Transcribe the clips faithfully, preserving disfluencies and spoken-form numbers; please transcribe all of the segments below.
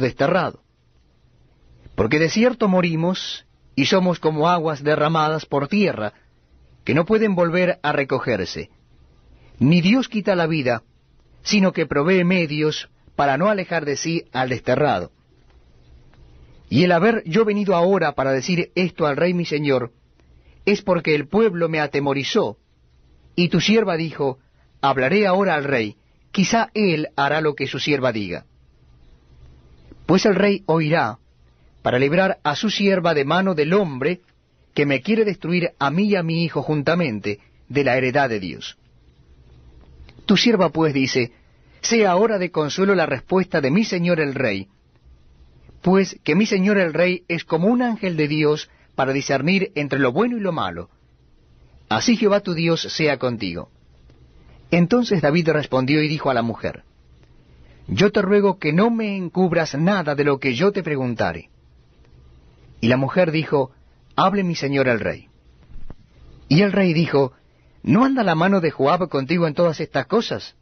desterrado. Porque de cierto morimos, y somos como aguas derramadas por tierra, que no pueden volver a recogerse. Ni Dios quita la vida, sino que provee medios para no alejar de sí al desterrado. Y el haber yo venido ahora para decir esto al rey mi señor, es porque el pueblo me atemorizó, y tu sierva dijo, hablaré ahora al rey, quizá él hará lo que su sierva diga. Pues el rey oirá, para librar a su sierva de mano del hombre que me quiere destruir a mí y a mi hijo juntamente de la heredad de Dios. Tu sierva pues dice, sea ahora de consuelo la respuesta de mi señor el rey, pues que mi señor el rey es como un ángel de Dios para discernir entre lo bueno y lo malo. Así Jehová tu Dios sea contigo. Entonces David respondió y dijo a la mujer, yo te ruego que no me encubras nada de lo que yo te preguntare. Y la mujer dijo, hable mi señor el rey. Y el rey dijo, ¿no anda la mano de Joab contigo en todas estas cosas?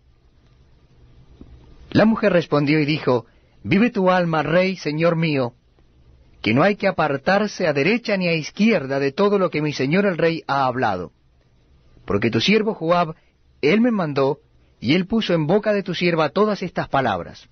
La mujer respondió y dijo, vive tu alma, rey, señor mío, que no hay que apartarse a derecha ni a izquierda de todo lo que mi señor el rey ha hablado. Porque tu siervo Joab, él me mandó, y él puso en boca de tu sierva todas estas palabras.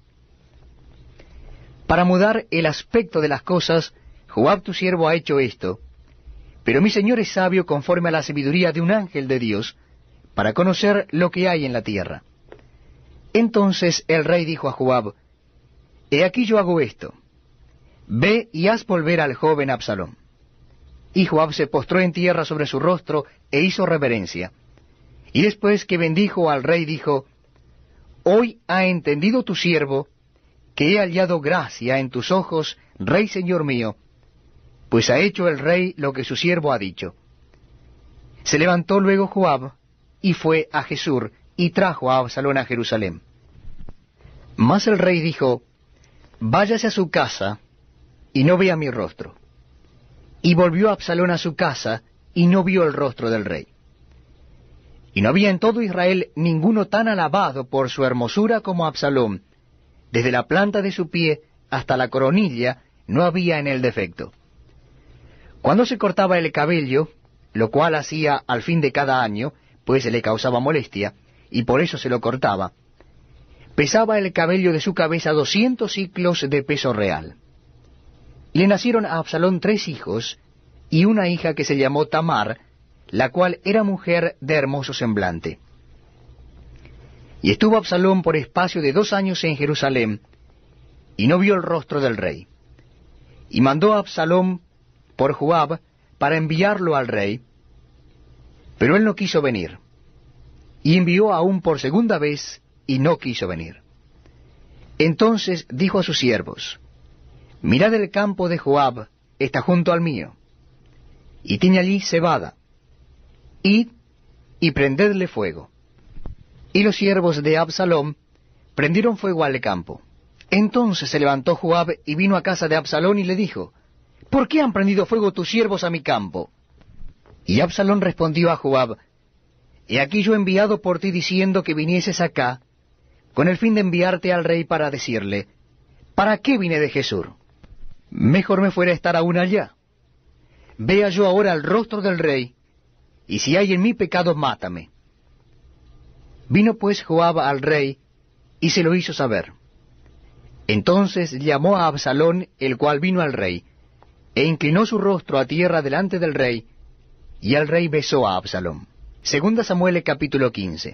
Para mudar el aspecto de las cosas, Joab tu siervo ha hecho esto, pero mi señor es sabio conforme a la sabiduría de un ángel de Dios, para conocer lo que hay en la tierra. Entonces el rey dijo a Joab, he aquí yo hago esto, ve y haz volver al joven Absalom. Y Joab se postró en tierra sobre su rostro e hizo reverencia. Y después que bendijo al rey dijo, hoy ha entendido tu siervo que he hallado gracia en tus ojos, rey señor mío, pues ha hecho el rey lo que su siervo ha dicho. Se levantó luego Joab, y fue a Gesur, y trajo a Absalón a Jerusalén. Mas el rey dijo, váyase a su casa, y no vea mi rostro. Y volvió Absalón a su casa, y no vio el rostro del rey. Y no había en todo Israel ninguno tan alabado por su hermosura como Absalón. Desde la planta de su pie hasta la coronilla no había en él defecto. Cuando se cortaba el cabello, lo cual hacía al fin de cada año, pues le causaba molestia, y por eso se lo cortaba, pesaba el cabello de su cabeza doscientos siclos de peso real. Y le nacieron a Absalón tres hijos, y una hija que se llamó Tamar, la cual era mujer de hermoso semblante. Y estuvo Absalón por espacio de dos años en Jerusalén, y no vio el rostro del rey. Y mandó a Absalón por Joab para enviarlo al rey, pero él no quiso venir. Y envió aún por segunda vez, y no quiso venir. Entonces dijo a sus siervos, mirad el campo de Joab, está junto al mío, y tiene allí cebada. Id y prendedle fuego. Y los siervos de Absalón prendieron fuego al campo. Entonces se levantó Joab y vino a casa de Absalón y le dijo, ¿por qué han prendido fuego tus siervos a mi campo? Y Absalón respondió a Joab, he aquí yo he enviado por ti diciendo que vinieses acá, con el fin de enviarte al rey para decirle, ¿para qué vine de Gesur? Mejor me fuera estar aún allá. Vea yo ahora el rostro del rey, y si hay en mí pecado, mátame. Vino pues Joab al rey, y se lo hizo saber. Entonces llamó a Absalón, el cual vino al rey, e inclinó su rostro a tierra delante del rey, y el rey besó a Absalón. Segunda Samuel capítulo quince.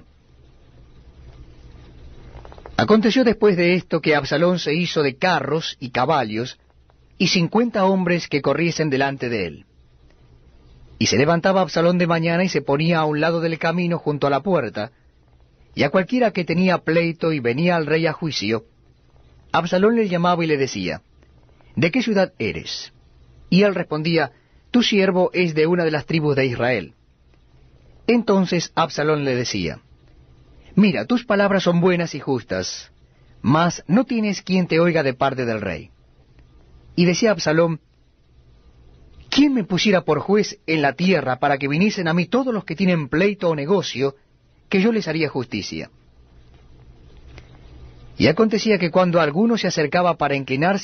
Aconteció después de esto que Absalón se hizo de carros y caballos, y cincuenta hombres que corriesen delante de él. Y se levantaba Absalón de mañana y se ponía a un lado del camino junto a la puerta, y a cualquiera que tenía pleito y venía al rey a juicio, Absalón le llamaba y le decía, ¿de qué ciudad eres? Y él respondía, tu siervo es de una de las tribus de Israel. Entonces Absalón le decía, mira, tus palabras son buenas y justas, mas no tienes quien te oiga de parte del rey. Y decía Absalón, ¿quién me pusiera por juez en la tierra para que viniesen a mí todos los que tienen pleito o negocio, que yo les haría justicia? Y acontecía que cuando alguno se acercaba para inclinarse